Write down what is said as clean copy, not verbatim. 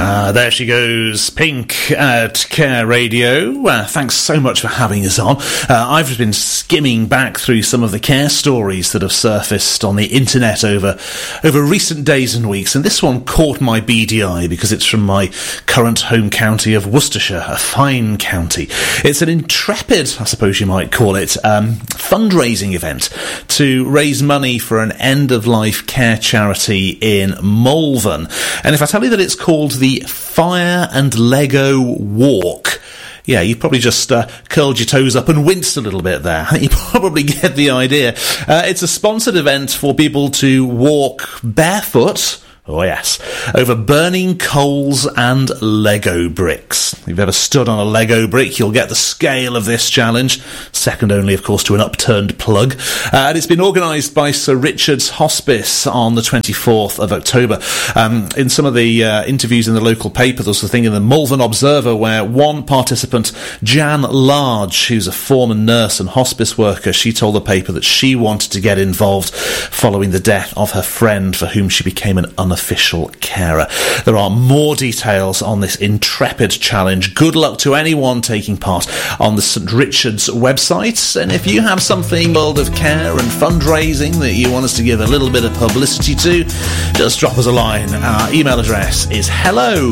There she goes, Pink at Care Radio. Thanks so much for having us on. I've been skimming back through some of the Care stories that have surfaced on the internet over recent days and weeks, and this one caught my beady eye because it's from my current home county of Worcestershire, a fine county. It's an intrepid, I suppose you might call it, fundraising event to raise money for an end-of-life care charity in Malvern. And if I tell you that it's called the Fire and Lego Walk, yeah, you probably just curled your toes up and winced a little bit there. You probably get the idea. It's a sponsored event for people to walk barefoot, oh yes, over burning coals and Lego bricks. If you've ever stood on a Lego brick, you'll get the scale of this challenge, second only, of course, to an upturned plug. And it's been organised by Sir Richard's Hospice on the 24th of October. In some of the interviews in the local paper, there was a thing in the Malvern Observer where one participant, Jan Large, who's a former nurse and hospice worker, she told the paper that she wanted to get involved following the death of her friend for whom she became an unofficial carer. There are more details on this intrepid challenge. Good luck to anyone taking part on the St Richard's website. And if you have something world of care and fundraising that you want us to give a little bit of publicity to, just drop us a line. Our email address is hello